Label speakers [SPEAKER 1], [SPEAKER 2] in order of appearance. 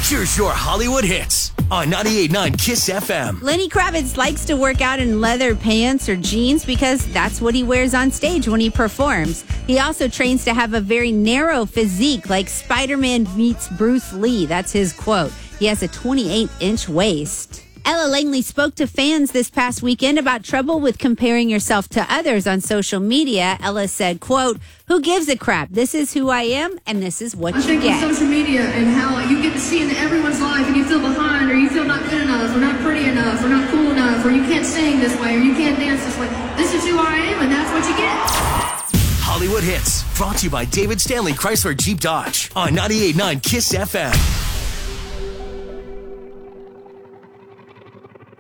[SPEAKER 1] Here's your Hollywood hits on 98.9 KISS FM.
[SPEAKER 2] Lenny Kravitz likes to work out in leather pants or jeans because that's what he wears on stage when he performs. He also trains to have a very narrow physique like Spider-Man meets Bruce Lee. That's his quote. He has a 28-inch waist. Ella Langley spoke to fans this past weekend about trouble with comparing yourself to others on social media. Ella said, quote, "Who gives a crap? This is who I am, and this is what you get."
[SPEAKER 3] I think with social media and how you get to see into everyone's life and you feel behind or you feel not good enough or not pretty enough or not cool enough or you can't sing this way or you can't dance this way. This is who I am, and that's what you get.
[SPEAKER 1] Hollywood hits brought to you by David Stanley Chrysler Jeep Dodge on 98.9 KISS FM.